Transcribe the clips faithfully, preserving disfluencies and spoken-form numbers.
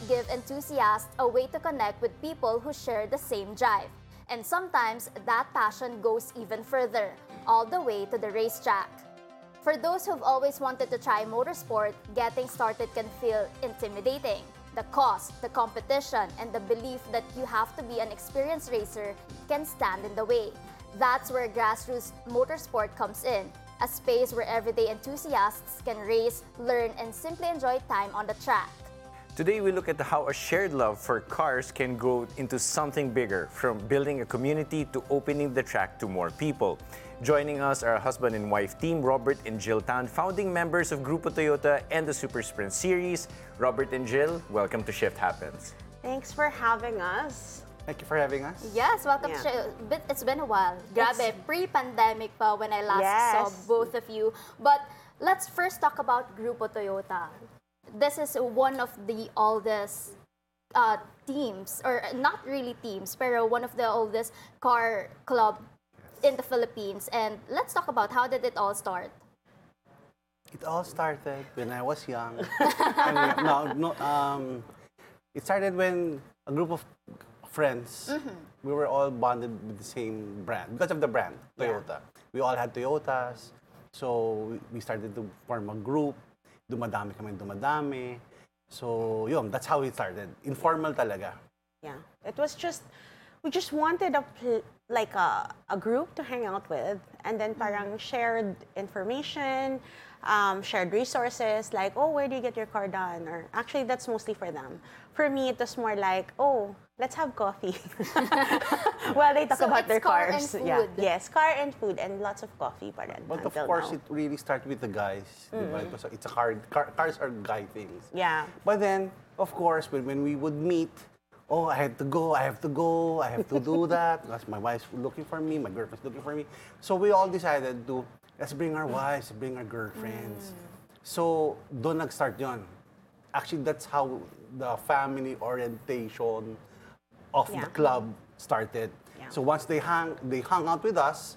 give enthusiasts a way to connect with people who share the same drive. And sometimes that passion goes even further, all the way to the racetrack. For those who've always wanted to try motorsport, getting started can feel intimidating. The cost, the competition, and the belief that you have to be an experienced racer can stand in the way. That's where grassroots motorsport comes in, a space where everyday enthusiasts can race, learn, and simply enjoy time on the track. Today, we look at how a shared love for cars can grow into something bigger, from building a community to opening the track to more people. Joining us are a husband and wife team, Robert and Jill Tan, founding members of Grupo Toyota and the Super Sprint Series. Robert and Jill, welcome to Shift Happens. Thanks for having us. Thank you for having us. Yes, welcome Yeah. to show. But it's been a while. Grabe, pre-pandemic pa when I last Yes. saw both of you. But let's first talk about Grupo Toyota. This is one of the oldest uh, teams, or not really teams, pero one of the oldest car club in the Philippines. And let's talk about how did it all start? It all started when I was young. I mean, no, no, um, it started when a group of friends, we were all bonded with the same brand, because of the brand, Toyota. We all had Toyotas, so we- we started to form a group. Dumadami kami, dumadami. So, yun, that's how it started. Informal talaga. Yeah, it was just, we just wanted a pl- like a, a group to hang out with, and then parang shared information, um, shared resources, like, oh, where do you get your car done? Or actually, that's mostly for them. For me, it was more like, oh, let's have coffee. Well, they talk So about it's their car cars. and Yeah. food. Yes, car and food, and lots of coffee pa rin But of until course, now. it really started with the guys. di ba? It was, it's a car, car, cars are guy things. Yeah. But then, of course, when, when we would meet, oh, I have to go, I have to go, I have to do that. Because my wife's looking for me, my girlfriend's looking for me. So we all decided to, let's bring our wives, bring our girlfriends. So, doon nag-start yun. Actually, that's how the family orientation of Yeah. the club started. Yeah. So once they hang, they hung out with us,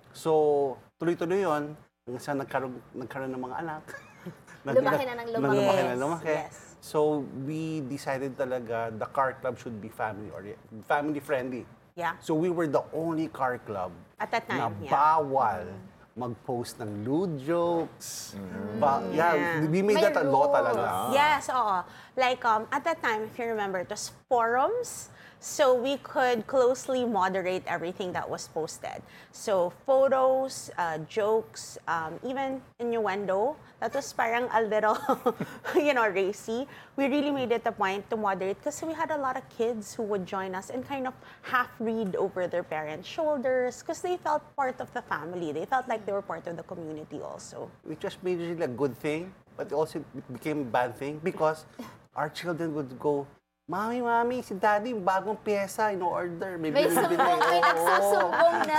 so tuloy-tuloy yun, hanggang sa nagkaroon, nagkaroon ng mga anak. Lumaki na ng lumaki. lumaki na Yes, lumaki. yes. So we decided talaga the car club should be family or family friendly. Yeah. So we were the only car club At that na time, yeah. bawal mag-post ng lewd jokes. Ba- yeah. Yeah. we made May that a law rules. talaga. Yes, oo. Like, um, at that time, if you remember, it was forums. So we could closely moderate everything that was posted. So photos, uh, jokes, um, even innuendo, that was parang a little, you know, racy. We really made it a point to moderate because we had a lot of kids who would join us and kind of half read over their parents' shoulders because they felt part of the family. They felt like they were part of the community also. Which was really a good thing, but also it became a bad thing because our children would go, Mami, Mami, si Daddy, bagong pyesa, in-order. May binili." sumbong, may Oo. nagsusumbong na.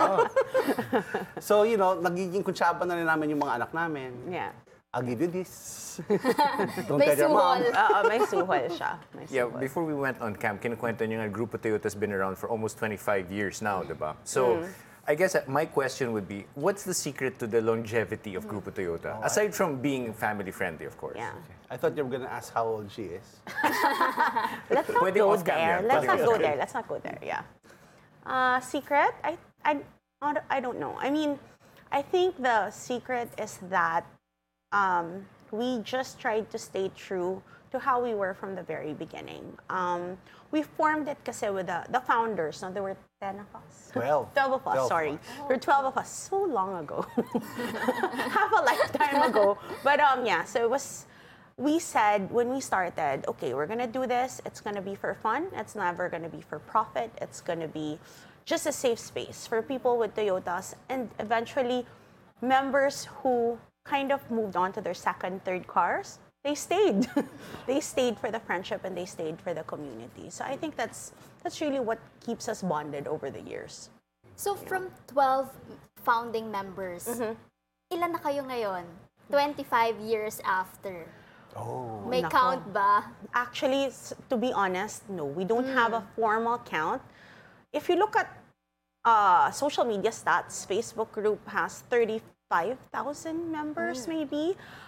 So, you know, nagiging kuntsaba na rin namin yung mga anak namin. Yeah. I'll give you this. Don't May tell your mom. suhol. Oo, may suhol siya. May Yeah, suhol. before we went on cam, kinukwento niyo nga Grupo Toyota's been around for almost twenty-five years now, di ba? So, I guess uh, my question would be, what's the secret to the longevity of Grupo Toyota? Aside from being family-friendly, of course. Yeah. I thought you were gonna ask how old she is. Let's not Pwede go off cam there. yan. Let's Pwede not off go cam. there. Let's not go there. Yeah. Uh, secret? I, I, I don't know. I mean, I think the secret is that um, we just tried to stay true to how we were from the very beginning. Um, we formed it kasi with the, the founders. No? There were ten of us. Twelve. twelve of us, Twelve of sorry. us. There were twelve of us so long ago. Half a lifetime ago. But um, yeah, so it was, we said when we started, okay, we're gonna do this. It's gonna be for fun. It's never gonna be for profit. It's gonna be just a safe space for people with Toyotas and eventually members who kind of moved on to their second, third cars. They stayed. They stayed for the friendship and they stayed for the community. So I think that's that's really what keeps us bonded over the years. So from twelve founding members, ilan na kayo ngayon? twenty-five years after. Oh. May Nako. count ba? Actually, s- to be honest, no. We don't have a formal count. If you look at uh, social media stats, Facebook group has thirty-five thousand members maybe.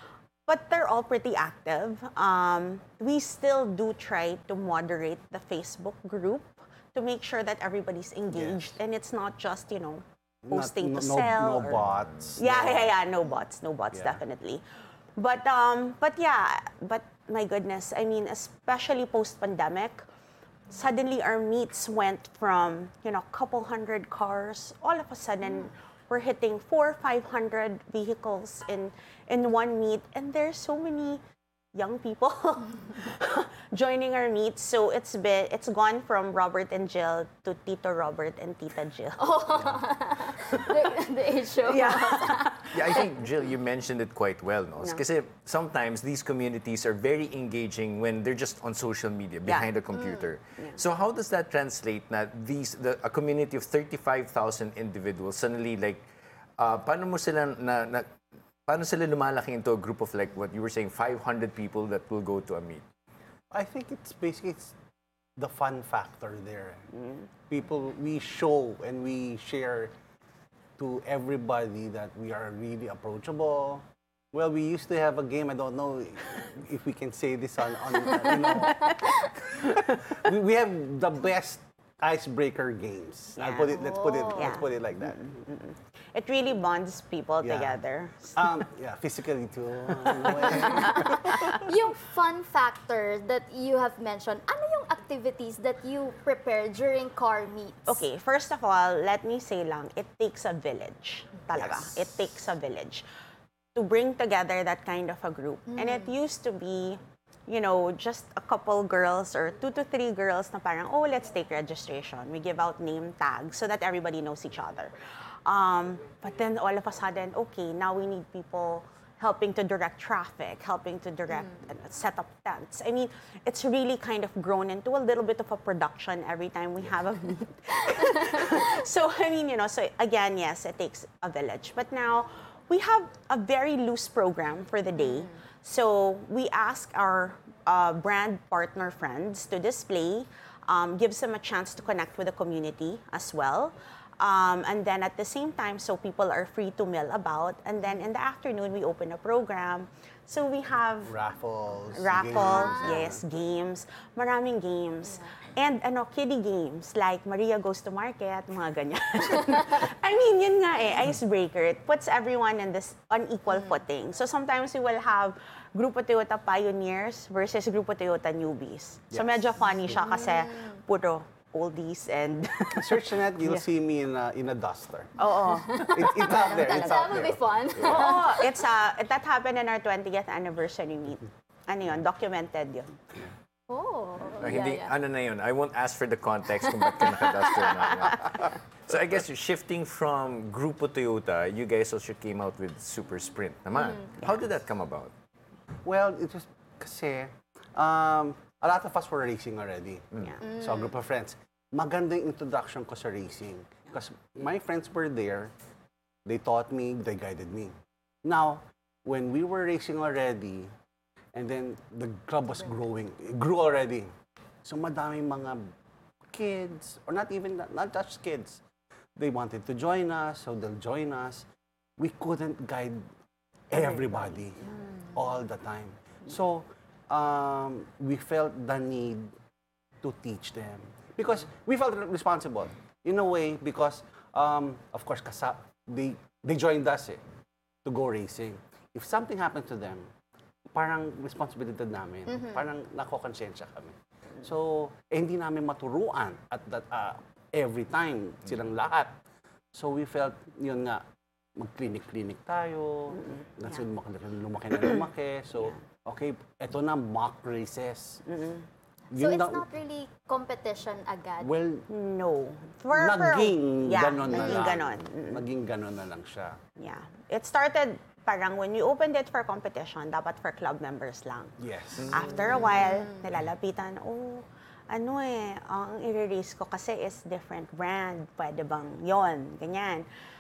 but they're all pretty active. Um, we still do try to moderate the Facebook group to make sure that everybody's engaged Yes. and it's not just, you know, Not- posting no, to no, sell. no or- bots. Yeah, no- yeah, yeah, no bots, no bots, Yeah. definitely. But um, but yeah, but my goodness, I mean, especially post-pandemic, suddenly our meets went from, you know, a couple hundred cars, all of a sudden we're hitting four, five hundred vehicles in in one meet, and there's so many young people joining our meets. So it's been it's gone from Robert and Jill to Tito Robert and Tita Jill. the, the age show. Yeah. Yeah, I think, Jill, you mentioned it quite well, no? No. Kasi sometimes these communities are very engaging when they're just on social media, behind a computer. So how does that translate na these, the, a community of thirty-five thousand individuals suddenly like, uh, paano mo sila na, na, paano sila lumalaki into a group of like what you were saying, five hundred people that will go to a meet? I think it's basically it's the fun factor there. People, we show and we share to everybody that we are really approachable. Well, we used to have a game. I don't know if we can say this on, on you know. we, we have the best icebreaker games. I'll Yeah. put it. Let's put it. Yeah. Let's put it like that. It really bonds people Yeah. together. Um, yeah, physically too. in a way. Yung fun factor that you have mentioned, ano yung activities that you prepare during car meets? Okay, first of all, let me say lang, it takes a village. Talaga. Yes. It takes a village to bring together that kind of a group. And it used to be, you know, just a couple girls or two to three girls na parang, oh, let's take registration. We give out name tags so that everybody knows each other. Um, but then all of a sudden, okay, now we need people helping to direct traffic, helping to direct and set up tents. I mean, it's really kind of grown into a little bit of a production every time we have a meet. So, I mean, you know, so again, yes, it takes a village. But now, we have a very loose program for the day. So, we ask our uh, brand partner friends to display, um, gives them a chance to connect with the community as well. Um, and then at the same time, so people are free to mill about. And then in the afternoon, we open a program. So we have Raffles. raffles, games, yes, games, maraming games. And ano, kiddie games, like Maria Goes to Market, mga ganyan. I mean, yun nga eh, icebreaker. It puts everyone in this on equal footing. So sometimes we will have Grupo Toyota pioneers versus Grupo Toyota newbies. So Yes. medyo funny siya kasi puro oldies and... Search the net, you'll see me in a, in a duster. Oo. It, it's out there. It's That out would there. be fun. Oo, it's uh, that happened in our twentieth anniversary meet. Ano yun, documented yun. Oh, Uh, yeah, hindi, yeah. ano na yun, I won't ask for the context kung ba't ka nakaduster na. Yeah. So I guess shifting from Grupo Toyota, you guys also came out with Super Sprint naman. How did that come about? Well, it was kasi um, a lot of us were racing already. Yeah. So a group of friends. Maganda yung introduction ko sa racing. Because my friends were there, they taught me, they guided me. Now, when we were racing already, and then the club was growing, it grew already. So madaming mga kids, or not even, not just kids, they wanted to join us, so they'll join us. We couldn't guide everybody all the time. So um, we felt the need to teach them. Because we felt responsible, in a way, because, um, of course, kasa, they, they joined us eh, to go racing. If something happened to them, parang responsibility namin, parang nakokonsensya kami. So, eh, hindi namin maturuan at that, uh, every time, silang lahat. So, we felt, yun nga, mag-clinic-clinic tayo, that's when lumaki, lumaki na lumaki. So, okay, eto na, mock races. So Yun it's na- not really competition agad. Well, No. For, for- naging yeah, ganon na naging lang. ganon. Mm. Naging ganon na lang siya. Yeah. It started parang when we opened it for competition, dapat for club members lang. Yes. After a while, nilalapitan, oh, ano eh, ang i-release ko kasi is different brand. Pwede bang yon ganyan.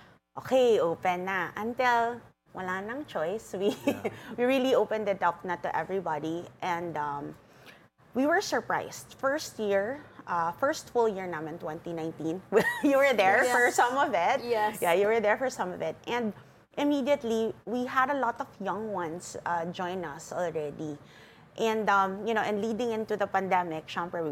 Okay, open na. Until wala nang choice, we we really opened it up na to everybody. And um, we were surprised. First year, uh, first full year namin, twenty nineteen. You were there Yes. for some of it. Yes. Yeah, you were there for some of it. And immediately, we had a lot of young ones uh, join us already. And, um, you know, and leading into the pandemic, syempre,